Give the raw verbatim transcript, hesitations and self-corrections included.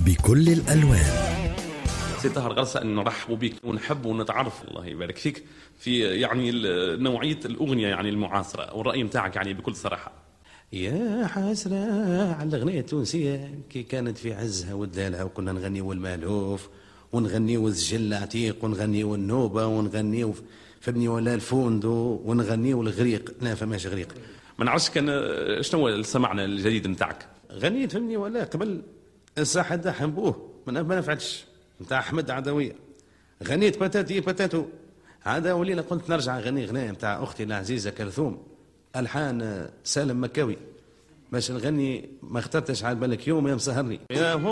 بكل الألوان. سي طاهر غرسة أن نرحب بك ونحب ونتعرف الله يبارك فيك في يعني نوعية الأغنية يعني المعاصرة والرأي متاعك يعني بكل صراحة. يا حسرة على الأغنية التونسية كي كانت في عزها ودلالها، وكنا نغنيو المالوف ونغنيو الزجل عتيق ونغنيو النوبة ونغنيو فبني ولا الفوندو ونغنيو الغريق. لا فماش غريق. ما نعرفش كان شنو سمعنا الجديد نتاعك. غنيت فبني ولا قبل الصحة دا حنبوه ما نفعتش نتاع أحمد عدوية. غنيت باتاتي باتاتو هذا ولينا قلت نرجع غني غناية نتاع أختي العزيزة كلثوم ألحان سالم مكاوي باش نغني. ما اخترتش على بالك يوم يا مسهرني يا